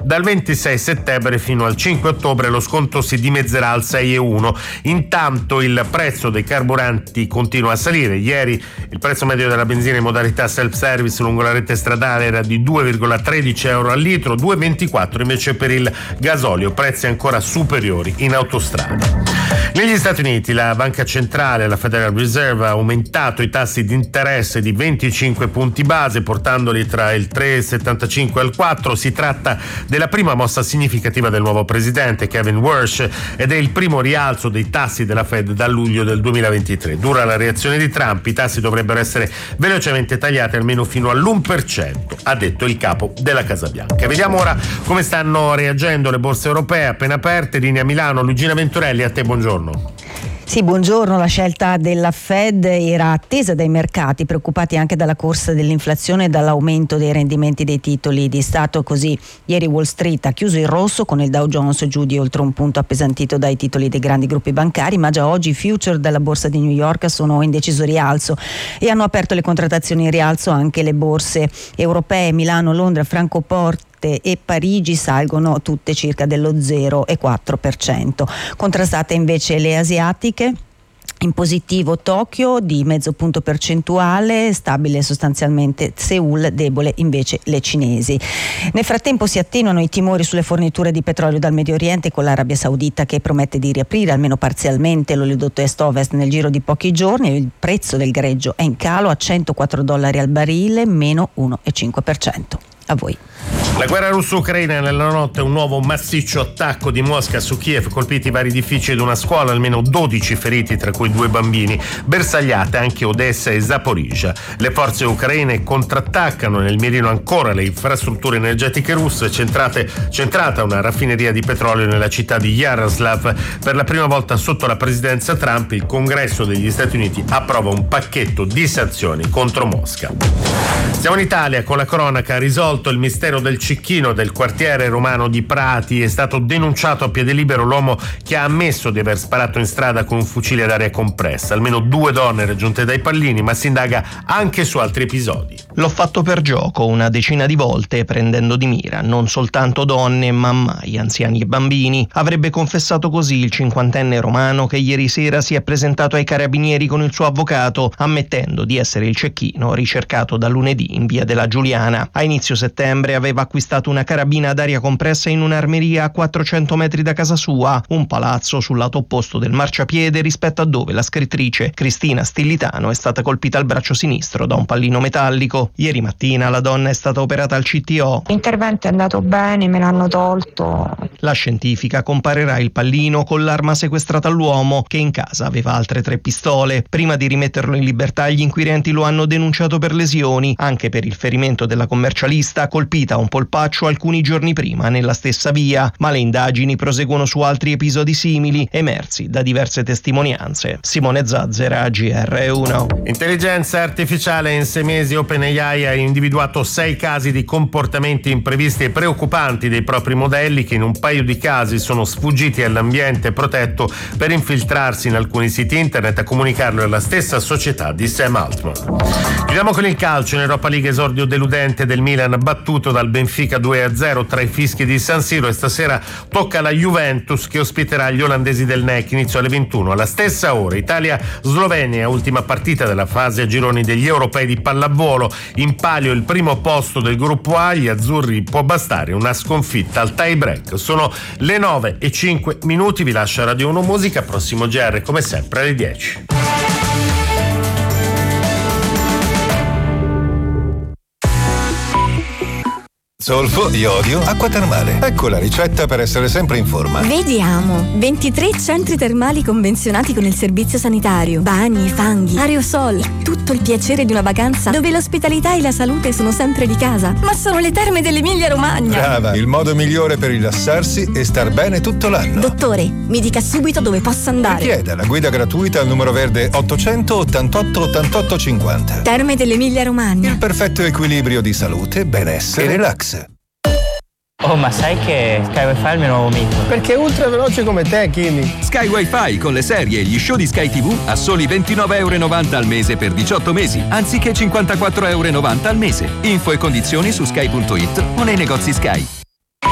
Dal 26 settembre fino al 5 ottobre lo sconto si dimezzerà al 6,1. Intanto il prezzo dei carburanti continua a salire. Ieri il prezzo medio della benzina in modalità self-service lungo la rete stradale era di 2,13 euro al litro, 2,24 invece per il gasolio, prezzi ancora superiori in autostrada. Negli Stati Uniti la banca centrale, la Federal Reserve, ha aumentato i tassi di interesse di 25 punti base, portandoli tra il 3,75 e il 4. Si tratta della prima mossa significativa del nuovo presidente Kevin Warsh ed è il primo rialzo dei tassi della Fed da luglio del 2023. Dura la reazione di Trump, i tassi dovrebbero essere velocemente tagliati almeno fino all'1%, ha detto il capo della Casa Bianca. Vediamo ora come stanno reagendo le borse europee appena aperte. Linea Milano, Luigina Venturelli, a te buongiorno. Sì, buongiorno. La scelta della Fed era attesa dai mercati, preoccupati anche dalla corsa dell'inflazione e dall'aumento dei rendimenti dei titoli di Stato. Così ieri Wall Street ha chiuso in rosso con il Dow Jones giù di oltre un punto appesantito dai titoli dei grandi gruppi bancari, ma già oggi i future della borsa di New York sono in deciso rialzo e hanno aperto le contrattazioni in rialzo anche le borse europee. Milano, Londra, Francoforte e Parigi salgono tutte circa dello 0,4%. Contrastate invece le asiatiche. In positivo Tokyo di mezzo punto percentuale, stabile sostanzialmente Seoul, debole invece le cinesi. Nel frattempo si attenuano i timori sulle forniture di petrolio dal Medio Oriente, con l'Arabia Saudita che promette di riaprire almeno parzialmente l'oleodotto est-ovest nel giro di pochi giorni. Il prezzo del greggio è in calo a $104 al barile, meno 1,5%. A voi. La guerra russo-ucraina. Nella notte un nuovo massiccio attacco di Mosca su Kiev, colpiti vari edifici ed una scuola, almeno 12 feriti tra cui 2 bambini, bersagliate anche Odessa e Zaporizhzhia. Le forze ucraine contrattaccano, nel mirino ancora le infrastrutture energetiche russe, centrata una raffineria di petrolio nella città di Yaroslav. Per la prima volta sotto la presidenza Trump il Congresso degli Stati Uniti approva un pacchetto di sanzioni contro Mosca. Siamo in Italia con la cronaca. Risolto il mistero del cecchino del quartiere romano di Prati. È stato denunciato a piede libero l'uomo che ha ammesso di aver sparato in strada con un fucile ad aria compressa. Almeno 2 donne raggiunte dai pallini, ma si indaga anche su altri episodi. L'ho fatto per gioco una decina di volte, prendendo di mira non soltanto donne ma mai anziani e bambini. Avrebbe confessato così il 50enne romano che ieri sera si è presentato ai carabinieri con il suo avvocato, ammettendo di essere il cecchino ricercato da lunedì in via della Giuliana. A inizio settembre aveva acquistato una carabina ad aria compressa in un'armeria a 400 metri da casa sua, un palazzo sul lato opposto del marciapiede rispetto a dove la scrittrice Cristina Stillitano è stata colpita al braccio sinistro da un pallino metallico. Ieri mattina la donna è stata operata al CTO. L'intervento è andato bene, me l'hanno tolto. La scientifica comparerà il pallino con l'arma sequestrata all'uomo, che in casa aveva altre 3 pistole. Prima di rimetterlo in libertà gli inquirenti lo hanno denunciato per lesioni, anche per il ferimento della commercialista colpita a un polpaccio alcuni giorni prima nella stessa via, ma le indagini proseguono su altri episodi simili emersi da diverse testimonianze. Simone Zazzera, GR1. Intelligenza artificiale. In 6 mesi OpenAI ha individuato 6 casi di comportamenti imprevisti e preoccupanti dei propri modelli, che in un paio di casi sono sfuggiti all'ambiente protetto per infiltrarsi in alcuni siti internet. A comunicarlo è la stessa società di Sam Altman. Chiudiamo con il calcio. In Europa League esordio deludente del Milan, battuto dal Benfica 2-0 tra i fischi di San Siro, e stasera tocca alla Juventus che ospiterà gli olandesi del NEC. Inizio alle 21. Alla stessa ora Italia-Slovenia, ultima partita della fase a gironi degli europei di pallavolo. In palio il primo posto del gruppo A. Gli azzurri può bastare una sconfitta al tie break. Sono le 9:05. Vi lascia Radio 1 Musica. Prossimo GR come sempre alle 10. Zolfo, iodio, acqua termale. Ecco la ricetta per essere sempre in forma. Vediamo. 23 centri termali convenzionati con il servizio sanitario. Bagni, fanghi, aerosol. Tutto il piacere di una vacanza dove l'ospitalità e la salute sono sempre di casa. Ma sono le terme dell'Emilia Romagna. Brava, il modo migliore per rilassarsi e star bene tutto l'anno. Dottore, mi dica subito dove posso andare. Richieda la guida gratuita al numero verde 888 88 50. Terme dell'Emilia Romagna. Il perfetto equilibrio di salute, benessere e relax. Oh, ma sai che Sky Wi-Fi è il mio nuovo amico? Perché è ultra veloce come te, Kimi. Sky Wi-Fi con le serie e gli show di Sky TV a soli €29,90 al mese per 18 mesi, anziché €54,90 al mese. Info e condizioni su sky.it o nei negozi Sky.